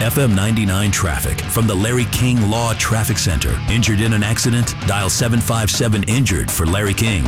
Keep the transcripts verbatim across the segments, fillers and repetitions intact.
F M ninety-nine traffic from the Larry King Law Traffic Center. Injured in an accident? Dial seven five seven injured for Larry King.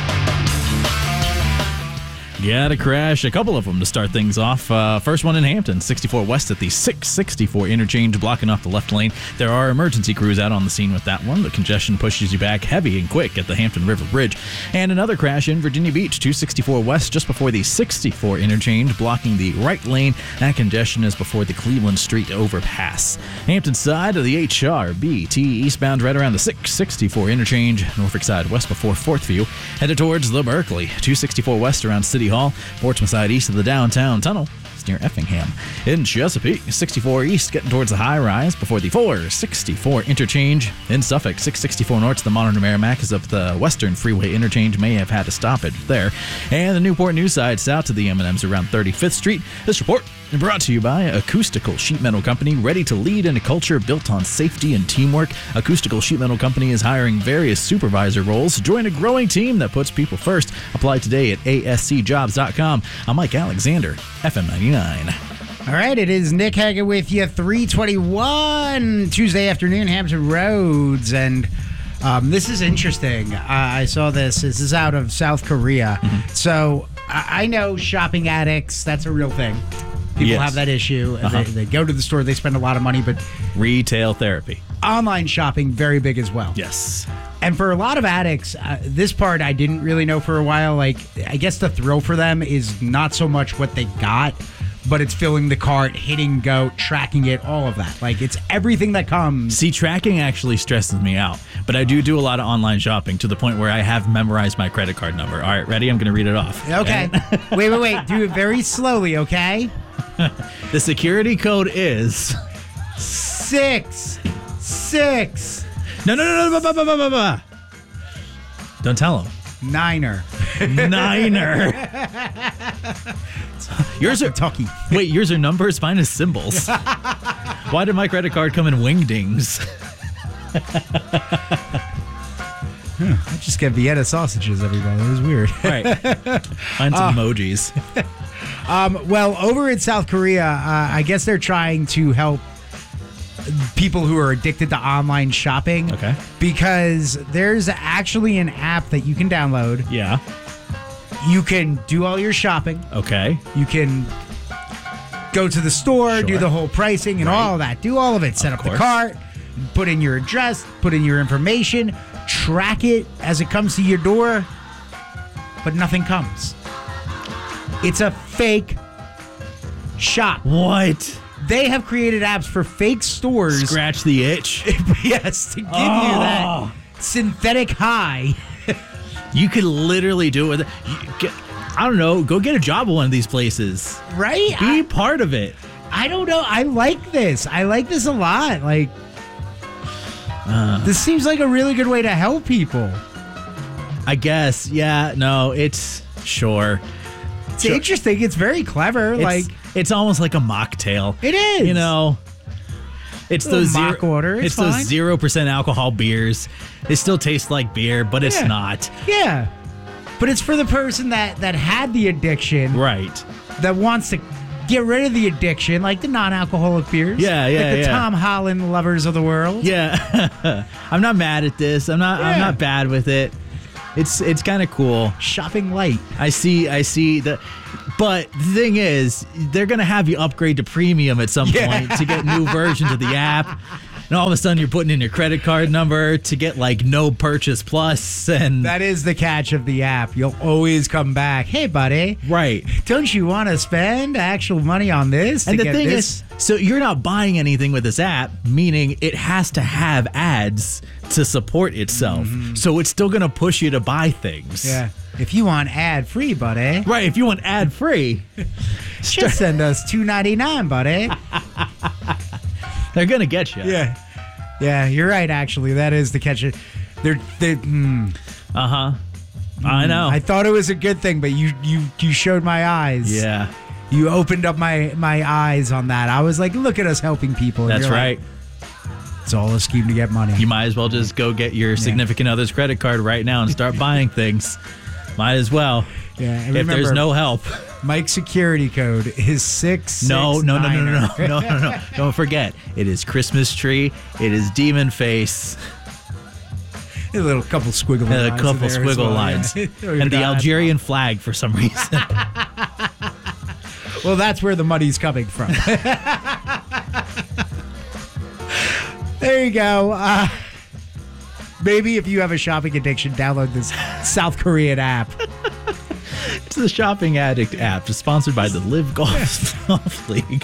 Got a crash, a couple of them to start things off. Uh, first one in Hampton, sixty-four West at the six sixty-four interchange, blocking off the left lane. There are emergency crews out on the scene with that one. The congestion pushes you back heavy and quick at the Hampton River Bridge. And another crash in Virginia Beach, two sixty-four West, just before the sixty-four interchange, blocking the right lane. That congestion is before the Cleveland Street overpass. Hampton side of the H R B T eastbound right around the six sixty-four interchange. Norfolk side west before Fourth View, headed towards the Berkeley. two sixty-four West around City Hall. Portsmouth side east of the downtown tunnel. It's near Effingham. In Chesapeake, sixty-four East getting towards the high rise before the four sixty-four interchange. In Suffolk, six sixty-four North to the Modern Merrimack is up the Western Freeway interchange. May have had to stop it there. And the Newport News side south to the M and M's around thirty-fifth Street. This report brought to you by Acoustical Sheet Metal Company, ready to lead in a culture built on safety and teamwork. Acoustical Sheet Metal Company is hiring various supervisor roles. Join a growing team that puts people first. Apply today at A S C jobs dot com. I'm Mike Alexander, F M ninety-nine. All right, it is Nick Haggett with you, three twenty-one, Tuesday afternoon, Hampton Roads. And um, this is interesting. Uh, I saw this. This is out of South Korea. Mm-hmm. So I-, I know shopping addicts, that's a real thing. People yes. have that issue. Uh-huh. They, they go to the store, they spend a lot of money, but retail therapy. Online shopping, very big as well. Yes. And for a lot of addicts, uh, this part I didn't really know for a while. Like, I guess the thrill for them is not so much what they got, but it's filling the cart, hitting go, tracking it, all of that. Like, it's everything that comes. See, tracking actually stresses me out, but I do do a lot of online shopping to the point where I have memorized my credit card number. All right, ready? I'm going to read it off. Okay. wait, wait, wait. Do it very slowly, okay? The security code is... Six. Six. No, no, no, no, no, no, no, no, no. Don't tell him. Niner. Niner. Yours are talkie. Wait, yours are numbers, mine is symbols. Why did my credit card come in wingdings? Huh, I just get Vienna sausages, everybody. It was weird. Right. Mine's uh, emojis. um, well, over in South Korea, uh, I guess they're trying to help people who are addicted to online shopping. Okay. Because there's actually an app that you can download. Yeah. You can do all your shopping. Okay. You can go to the store, Sure. do the whole pricing and Right. all of that. Do all of it. Set Of up course. the cart, put in your address, put in your information, track it as it comes to your door, but nothing comes. It's a fake shop. What? They have created apps for fake stores. Scratch the itch. Yes, to give Oh. you that synthetic high. You could literally do it with it. You get, I don't know. Go get a job at one of these places. Right? Be I, part of it. I don't know. I like this. I like this a lot. Like, uh, this seems like a really good way to help people. I guess. Yeah. No, it's sure. It's Sure. interesting. It's very clever. It's, like it's almost like a mocktail. It is. You know, it's Little those mock zero, water, it's it's fine. those zero percent alcohol beers. They still taste like beer, but it's Yeah. not. Yeah. But it's for the person that, that had the addiction, Right. that wants to get rid of the addiction, like the non-alcoholic beers. Yeah, yeah, Like the yeah. Tom Holland lovers of the world. Yeah. I'm not mad at this. I'm not. I'm Yeah. not bad with it. It's it's kind of cool. Shopping light. I see. I see the. But the thing is, they're gonna have you upgrade to premium at some Yeah. point to get new versions of the app. And all of a sudden, you're putting in your credit card number to get like no purchase plus, and That is the catch of the app. You'll always come back. Hey, buddy. right. Don't you want to spend actual money on this? to And the get thing this? is, so you're not buying anything with this app, meaning it has to have ads to support itself. So it's still going to push you to buy things. Yeah. If you want ad free, buddy, Right. If you want ad free, just send us two ninety-nine, buddy. they're going to get you. Yeah. Yeah, you're right, actually. That is the catch. They're, they mm, Uh huh. I know. I thought it was a good thing, but you you you showed my eyes. yeah. You opened up my, my eyes on that. I was like, look at us helping people. And That's you're right. like, it's all a scheme to get money. You might as well just go get your significant other's credit card right now and start buying things. Might as well. Yeah, and if there's remember, no help. Mike's security code is six. No, no, no, no, no, no, no, no, no. Don't forget, it is Christmas tree. It is demon face. A little couple squiggle And lines. a couple in there as squiggle well, lines. yeah. And the Algerian flag for some reason. Well, that's where the money's coming from. There you go. Uh, maybe if you have a shopping addiction, download this South Korean app. It's the Shopping Addict app, sponsored by the Live Golf Golf League.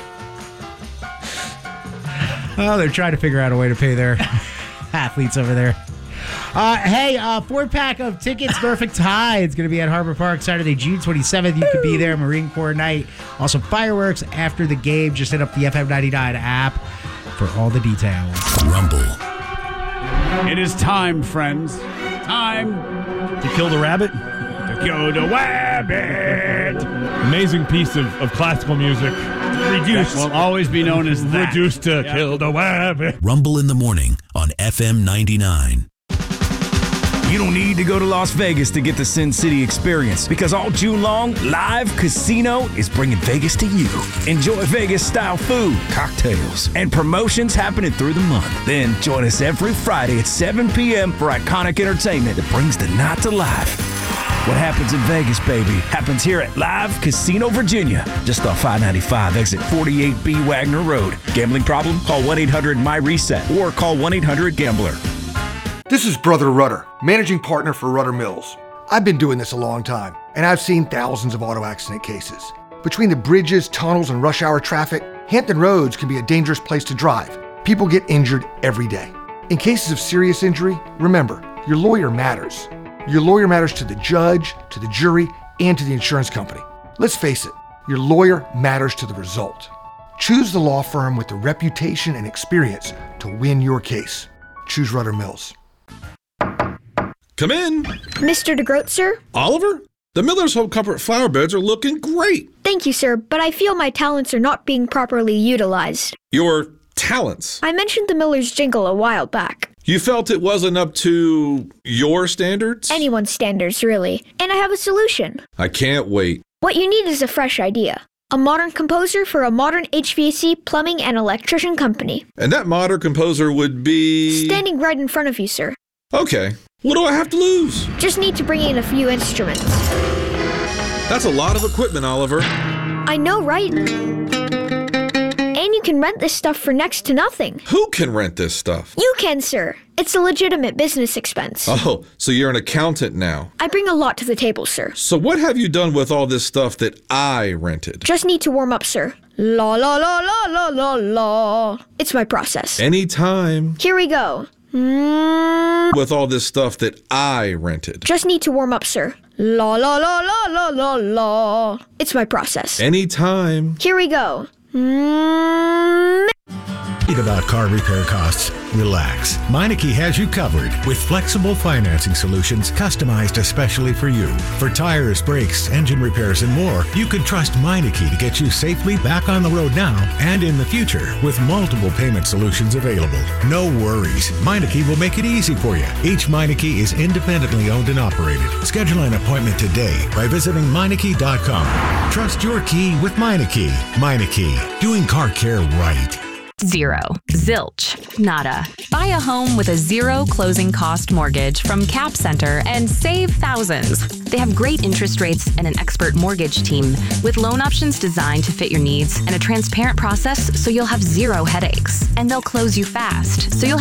Oh, they're trying to figure out a way to pay their athletes over there. Uh, hey, uh, four pack of tickets, Norfolk Tide. It's going to be at Harbor Park Saturday, June twenty-seventh. You could be there, Marine Corps night. Also, fireworks after the game. Just hit up the F M ninety-nine app for all the details. Rumble. It is time, friends. Time To kill the rabbit? to kill the rabbit. Amazing piece of, of classical music. Reduced. That will always be known as that. Reduced to Yeah. kill the rabbit. Rumble in the morning on F M ninety-nine. You don't need to go to Las Vegas to get the Sin City experience because all June long, Live Casino is bringing Vegas to you. Enjoy Vegas-style food, cocktails, and promotions happening through the month. Then join us every Friday at seven p.m. for iconic entertainment that brings the night to life. What happens in Vegas, baby, happens here at Live Casino Virginia, just off I ninety-five, exit forty-eight B Wagner Road. Gambling problem? Call one eight hundred M Y RESET or call one eight hundred gambler. This is Brother Rudder, managing partner for Rudder Mills. I've been doing this a long time, and I've seen thousands of auto accident cases. Between the bridges, tunnels, and rush hour traffic, Hampton Roads can be a dangerous place to drive. People get injured every day. In cases of serious injury, remember, your lawyer matters. Your lawyer matters to the judge, to the jury, and to the insurance company. Let's face it, your lawyer matters to the result. Choose the law firm with the reputation and experience to win your case. Choose Rudder Mills. Come in. Mister DeGroat, sir? Oliver? The Miller's Hope Comfort flower beds are looking great. Thank you, sir, but I feel my talents are not being properly utilized. Your talents. I mentioned the Miller's jingle a while back. You felt it wasn't up to your standards? Anyone's standards, really. And I have a solution. I can't wait. What you need is a fresh idea. A modern composer for a modern H V A C, plumbing, and electrician company. And that modern composer would be... Standing right in front of you, sir. Okay. What do I have to lose? Just need to bring in a few instruments. That's a lot of equipment, Oliver. I know, right? And you can rent this stuff for next to nothing. Who can rent this stuff? You can, sir. It's a legitimate business expense. Oh, so you're an accountant now. I bring a lot to the table, sir. So what have you done with all this stuff that I rented? Just need to warm up, sir. La la la la la la la. It's my process. Anytime. Here we go. Mm. With all this stuff that I rented. Just need to warm up, sir. La la la la la la la. It's my process. Anytime. Here we go. Mm. About car repair costs? Relax. Meineke has you covered with flexible financing solutions customized especially for you. For tires, brakes, engine repairs, and more, you can trust Meineke to get you safely back on the road now and in the future with multiple payment solutions available. No worries. Meineke will make it easy for you. Each Meineke is independently owned and operated. Schedule an appointment today by visiting Meineke dot com. Trust your key with Meineke. Meineke, doing car care right. Zero. Zilch. Nada. Buy a home with a zero closing cost mortgage from Cap Center and save thousands. They have great interest rates and an expert mortgage team with loan options designed to fit your needs and a transparent process so you'll have zero headaches. And they'll close you fast so you'll